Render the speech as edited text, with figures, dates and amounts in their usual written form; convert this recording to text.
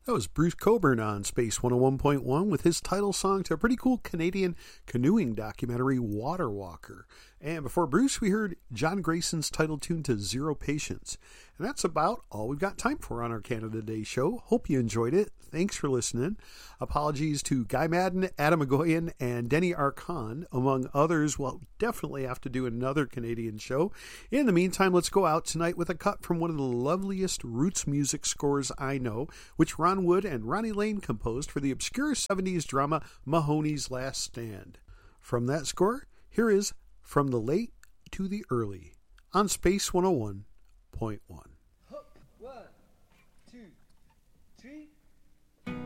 That was Bruce Cockburn on Space 101.1 with his title song to a pretty cool Canadian canoeing documentary, Water Walker. And before Bruce, we heard John Grayson's title tune to Zero Patience. And that's about all we've got time for on our Canada Day show. Hope you enjoyed it. Thanks for listening. Apologies to Guy Madden, Adam Agoyan, and Denny Arcon, among others. We'll definitely have to do another Canadian show. In the meantime, let's go out tonight with a cut from one of the loveliest roots music scores I know, which Ron Wood and Ronnie Lane composed for the obscure 70s drama Mahoney's Last Stand. From that score, here is From the Late to the Early on Space 101.1.